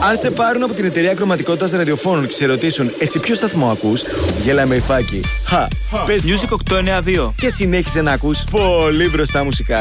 Αν σε πάρουν από την εταιρεία ακροματικότητας ραδιοφώνων και σε ρωτήσουν εσύ ποιο σταθμό ακούς, γέλα με υφάκι. Πες Music 892 και συνέχισε να ακούς πολύ μπροστά μουσικά.